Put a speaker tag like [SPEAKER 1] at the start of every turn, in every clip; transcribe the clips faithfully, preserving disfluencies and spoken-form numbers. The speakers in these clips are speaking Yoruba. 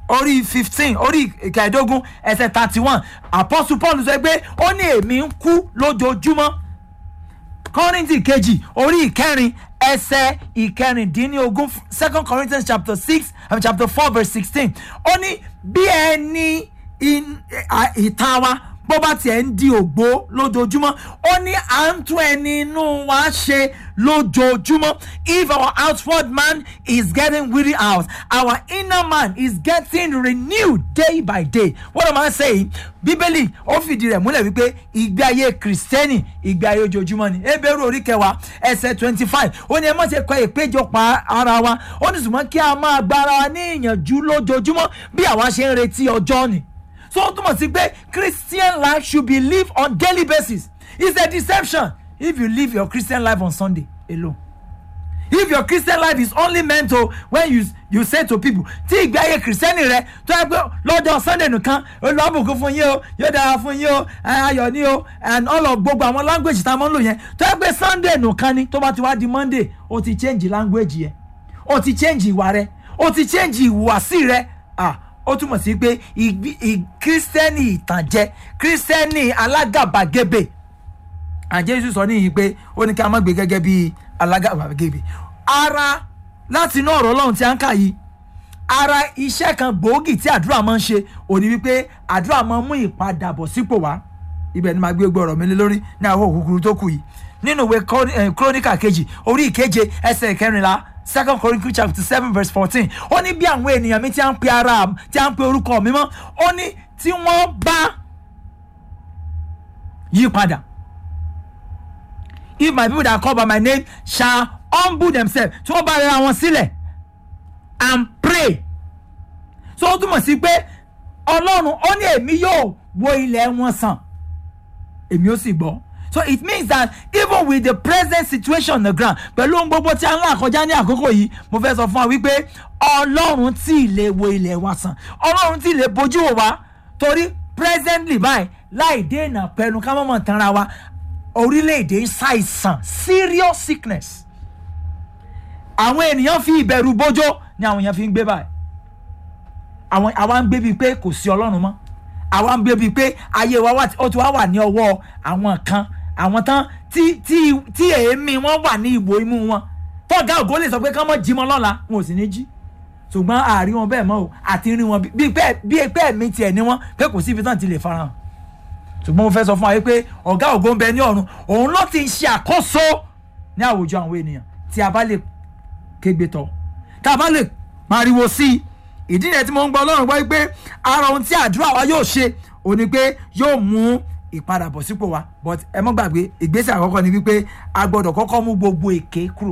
[SPEAKER 1] orí fifteen orí ìkẹẹ̀dógún ẹsẹ̀ thirty one Apostle Paul sọ pé ó ní èmi ń kú lójoojúmọ́. Kọ́ríńtì kejì orí ìkẹrin ẹsẹ̀ ìkẹrìndínlógún Second Corinthians chapter six and chapter four verse sixteen ó ní bí ẹni ìta wa bó bá tiẹ̀ ń di ògbó lójoojúmọ́ ó ní à ń tún ẹni inú wa ṣe lójoojúmọ́. If our outward man is getting weary out, our inner man is getting renewed day by day. What am I saying? Bíbélì ó fìdí rẹ̀ múlẹ̀ wípé ìgbé ayé kìrìsìtẹ́nì ìgbé ayé ojoojúmọ́ ni. Hébérù orí kẹwàá ẹsẹ̀ twenty five ó ní ẹ má ṣe kọ ìpéjọpọ̀ ara wa ó ní ṣùgbọ́n kí a máa gbára wa ní ìyànjú lójoojúmọ́ bí àwa ṣe ń retí ọjọ́ ni. So ó túmọ̀ sí pé Christian life should be lived on daily basis. It's a deception if you live your Christian life on Sunday alone. If your Christian life is only meant to when you you say to people tí ìgbé ayé kìrìsìtẹ́nì rẹ tó yẹ pé lọ́jọ́ Sunday nìkan olùwàbùkún fún yín o yóò dára fún yín o ayọ̀ ní o and all of gbogbo àwọn language tá a máa ń lò yẹn tó yẹ pé Sunday nìkan ni tó bá ti wá di Monday o ti change language yẹn o ti change ìwà rẹ o ti change ìhùwàsí rẹ ah ó túmọ̀ sí pé kírísítẹ́nì ìtànjẹ kírísítẹ́nì alágàbàgebè àjẹsù sọ níyì pé ó ní kí a má gbé gẹ́gẹ́ bí alágàbàgebè. Ara láti inú ọ̀rọ̀ Ọlọ́run tí a ń kà yìí ara iṣẹ́ kan gbòógì tí àdúrà máa ń ṣe òní wípé àdúrà máa ń mú ìpadàbọ̀ sípò wá. Ibẹ̀ ni màá gbé gbọ́ ọ̀rọ̀ mi lé lórí ní àwọn òkúkúrú tó kù yìí nínú ìwé Kíróníkà kejì orí ìkeje ẹsẹ̀ ìkẹrìnlá Second Corinthians chapter seven verse fourteen ó ní bí àwọn ènìyàn mi tí a ń pe ara tí a ń pe orúkọ mi mọ́ ó ní tí wọ́n bá yí padà. If my people that are called by my name shall humble themselves tí wọ́n bá rẹra wọn sílẹ̀ and pray. So ó túmọ̀ sí pé Ọlọ́run ó ní èmi yóò wo ilẹ̀ wọn sàn èmi ó sì gbọ́. So it means that even with the present situation on the ground pẹ̀lú ohun gbogbo tí a ń là kọjá ní àkókò yìí mo fẹ́ sọ fún wa wípé Ọlọ́run tí ì lè wo ilẹ̀ wa sàn Ọlọ́run tí ì lè bójú wò wá torí presently báyìí láì dènà pẹ̀lú ká mọ̀mọ́ tanra wa orílẹ̀-èdè ń ṣàìsàn serious sickness. Àwọn ènìyàn fi ìbẹ̀rù bójó ni àwọn èèyàn fi ń gbé báyìí. Àwọn àwa ń gbé bíi pé kò sí Ọlọ́run mọ́ àwa ń gbé bíi pé ayé wa ó ti wá wà ní ọwọ́ àwọn kan àwọn tán tí tí tí èémí wọn wà ní ìbò imú wọn tọ́gá ògo lè sọ pé kán mọ́ jí mọ́ lọ́la wọn ò sì ní jí ṣùgbọ́n àárí wọn bẹ́ẹ̀ mọ́ o àti rí wọn bíi pé bíi pé ẹ̀mí tiẹ̀ ní wọn pé kò sí ibi tán ti lè farahàn. Ṣùgbọ́n mo fẹ́ sọ fún wa pé ọ̀gá ògo ń bẹ ní ọ̀run òun ló ti ń ṣe àkóso ní àwùjọ àwọn ènìyàn tí a bá lè kégbe tọ̀ tá a bá lè pariwo sí i. Ìdí nìyẹn tí mo ń gbọ́ Ọlọ́run gbọ́ pé ara ohun tí àdúrà wa yóò ṣe ò ní pé yóò mú ìpadàbọ̀ sípò wa but ẹ mọ́ gbàgbé ìgbésẹ̀ àkọ́kọ́ ni wípé a gbọ́dọ̀ kọ́kọ́ mú gbogbo èké kúrò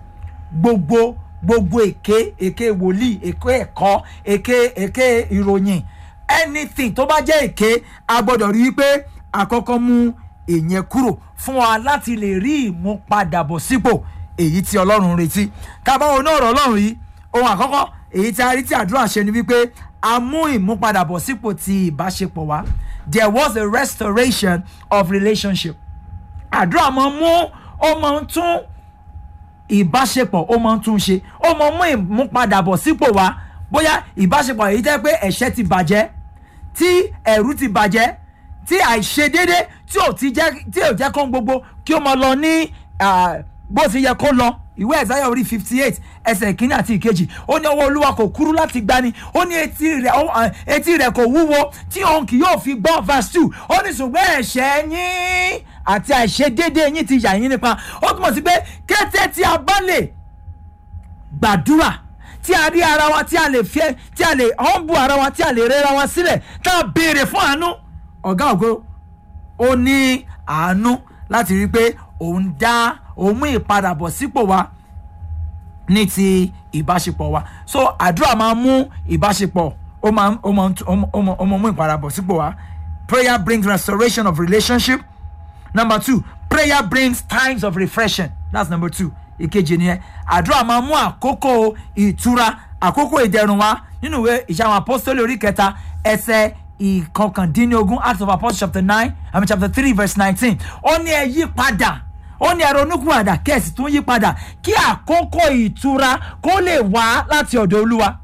[SPEAKER 1] gbogbo gbogbo èké èké wòlíì èké ẹ̀kọ́ èké èké ìròyìn anything tó bá jẹ́ èké a gbọ́dọ̀ rí wípé àkọ́kọ́ mú èyàn kúrò fún wa láti lè rí ìmúpadàbọ̀ sípò èyí tí Ọlọ́run retí. Ká bá wọn náà ọ̀rọ̀ Ọlọ́run yìí ohun àkọ́kọ́ èyí tí a rí tí àdúrà ṣe ni wípé a mú ìmúpadàbọ̀ sípò ti ìbáṣepọ̀ wá. There was a restoration of relationship. Àdúrà máa mú ó máa ń tún ìbáṣepọ̀ ó máa ń tún ṣe ó máa mú ìmúpadàbọ̀ sípò wá bóyá ìbáṣepọ̀ èyí jẹ́ pé ẹ̀ṣẹ̀ ti bàjẹ́ tí ẹ̀rù ti bàjẹ́ tí àìṣedédé tí ò ti jẹ́ tí ò jẹ́ kó gbogbo kí ó máa lọ ní bó ti yẹ kó lọ. Ìwé Àìsáyà orí fifty eight ẹsẹ̀ ìkíní àti ìkejì ó ní ọwọ́ Olúwa kò kúrú láti gbani ó ní etí rẹ̀ etí rẹ̀ kò wúwo tí òun kì yóò fi gbọ́ verse two ó ní ṣùgbọ́n ẹ̀ṣẹ̀ yín àti àìṣedéédé yín ti yà yín nípa. Ó túmọ̀ sí pé kété tí a bá lè gbàdúrà tí a rí ara wa tí a lè fẹ́ tí a lè humble ara wa tí a lè rẹ́ra wa sílẹ̀ tá a béèrè fún àánú ọ̀gá ògo ó ní àánú láti rí pé òun dá òun mú ìpadàbọ̀ sípò wa ní ti ìbáṣepọ̀ wa. So àdúrà máa mú ìbáṣepọ̀ ó máa ó máa ó máa mú ìpadàbọ̀ sípò wa. Prayer brings restoration of relationship. Number two, prayer brings times of refreshing. That's number two. Ìkejì nìyẹn. Àdúrà máa mú àkókò ìtura àkókò ìdẹ̀rùn wá nínú ìwé Ìṣe àwọn Apọ́sítélì orí kẹta ẹsẹ̀ ìkọkàndínlógún Acts of Apostles chapter nine I mean chapter three verse nineteen. Ó ní ẹ yí padà ó ní ẹ ronúpìwàdà kẹ́sì tó yí padà kí àkókò ìtura kó lè wá láti ọ̀dọ̀ Olúwa.